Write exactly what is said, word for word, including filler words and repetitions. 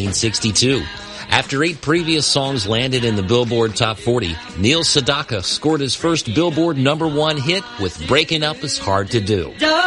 nineteen sixty-two. After eight previous songs landed in the Billboard Top forty, Neil Sedaka scored his first Billboard number one hit with Breaking Up Is Hard to Do.